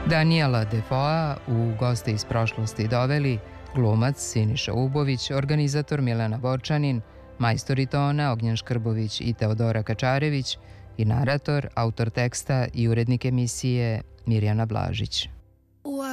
Daniela Defoa u Goste iz prošlosti doveli glumac Siniša Ubović, organizator Milena Borčanin, majstori tona Ognjen Škrbović i Teodora Kačarević i narator, autor teksta i urednik emisije Mirjana Blažić.